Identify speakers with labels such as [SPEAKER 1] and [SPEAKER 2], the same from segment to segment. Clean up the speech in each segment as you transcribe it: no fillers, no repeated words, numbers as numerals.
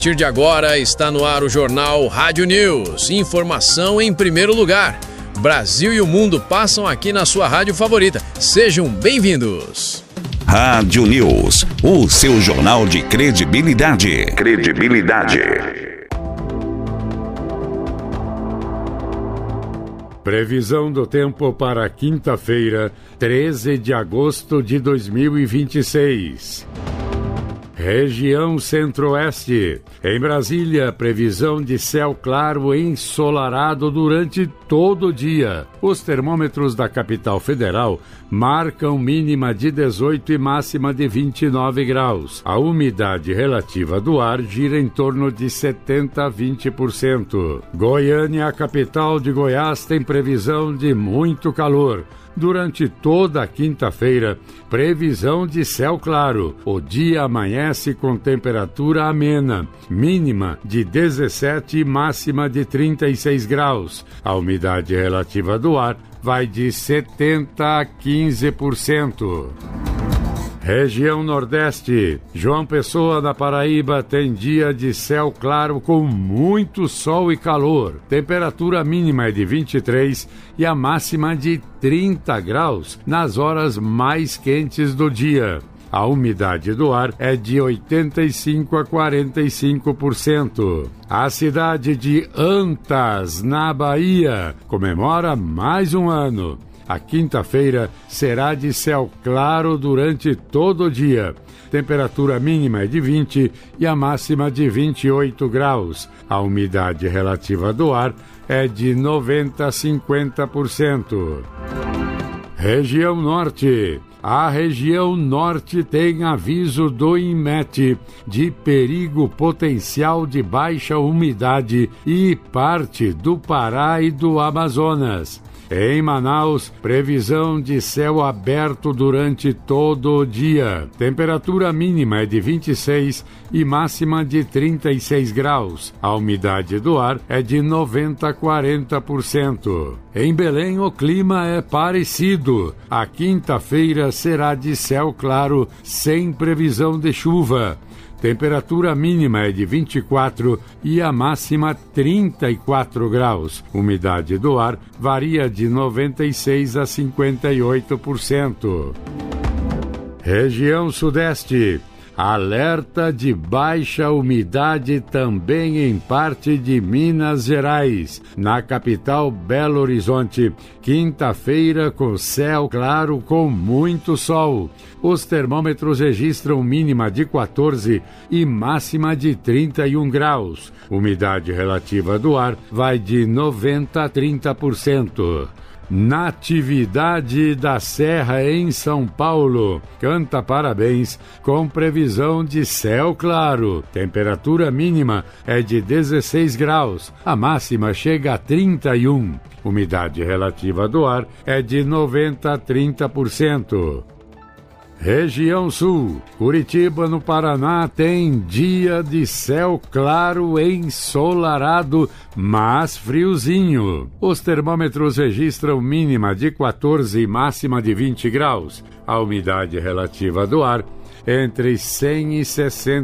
[SPEAKER 1] A partir de agora está no ar o Jornal Rádio News. Informação em primeiro lugar. Brasil e o mundo passam aqui na sua rádio favorita. Sejam bem-vindos.
[SPEAKER 2] Rádio News, o seu jornal de credibilidade.
[SPEAKER 3] Previsão do tempo para quinta-feira, 13 de agosto de 2026. Região Centro-Oeste. Em Brasília, previsão de céu claro e ensolarado durante todo o dia. Os termômetros da capital federal marcam mínima de 18 e máxima de 29 graus. A umidade relativa do ar gira em torno de 70% a 20%. Goiânia, a capital de Goiás, tem previsão de muito calor. Durante toda a quinta-feira, previsão de céu claro. O dia amanhece com temperatura amena, mínima de 17 e máxima de 36 graus. A umidade relativa do ar vai de 70% a 15%. Região Nordeste. João Pessoa, na Paraíba, tem dia de céu claro com muito sol e calor. Temperatura mínima é de 23 e a máxima de 30 graus nas horas mais quentes do dia. A umidade do ar é de 85% a 45%. A cidade de Antas, na Bahia, comemora mais um ano. A quinta-feira será de céu claro durante todo o dia. Temperatura mínima é de 20 e a máxima de 28 graus. A umidade relativa do ar é de 90% a 50%. Região Norte. A região Norte tem aviso do INMET de perigo potencial de baixa umidade e parte do Pará e do Amazonas. Em Manaus, previsão de céu aberto durante todo o dia. Temperatura mínima é de 26 e máxima de 36 graus. A umidade do ar é de 90% a 40%. Em Belém, o clima é parecido. A quinta-feira será de céu claro, sem previsão de chuva. Temperatura mínima é de 24 e a máxima 34 graus. Umidade do ar varia de 96% a 58%. Região Sudeste. Alerta de baixa umidade também em parte de Minas Gerais. Na capital, Belo Horizonte, quinta-feira com céu claro com muito sol. Os termômetros registram mínima de 14 e máxima de 31 graus. Umidade relativa do ar vai de 90% a 30%. Natividade da Serra, em São Paulo, canta parabéns com previsão de céu claro. Temperatura mínima é de 16 graus, a máxima chega a 31. Umidade relativa do ar é de 90% a 30%. Região Sul. Curitiba, no Paraná, tem dia de céu claro ensolarado, mas friozinho. Os termômetros registram mínima de 14 e máxima de 20 graus. A umidade relativa do ar entre 100% e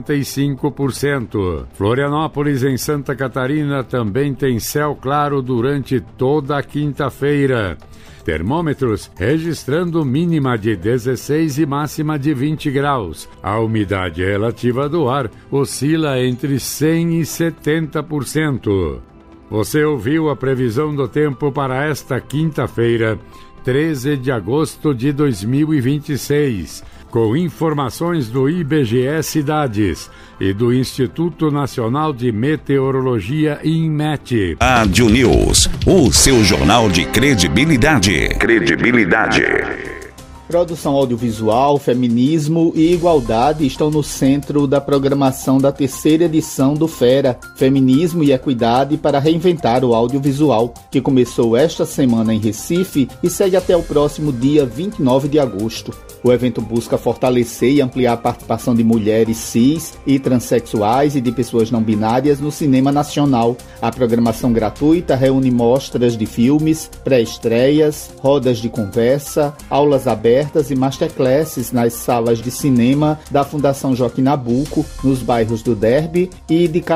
[SPEAKER 3] 65%. Florianópolis, em Santa Catarina, também tem céu claro durante toda a quinta-feira. Termômetros registrando mínima de 16 e máxima de 20 graus. A umidade relativa do ar oscila entre 100% e 70%. Você ouviu a previsão do tempo para esta quinta-feira, 13 de agosto de 2026, com informações do IBGE Cidades e do Instituto Nacional de Meteorologia, INMET.
[SPEAKER 2] Rádio News, o seu jornal de credibilidade.
[SPEAKER 4] Produção audiovisual, feminismo e igualdade estão no centro da programação da terceira edição do FERA, Feminismo e Equidade para Reinventar o Audiovisual, que começou esta semana em Recife e segue até o próximo dia 29 de agosto. O evento busca fortalecer e ampliar a participação de mulheres cis e transexuais e de pessoas não binárias no cinema nacional. A programação gratuita reúne mostras de filmes, pré-estreias, rodas de conversa, aulas abertas abertas e masterclasses nas salas de cinema da Fundação Joaquim Nabuco, nos bairros do Derby e de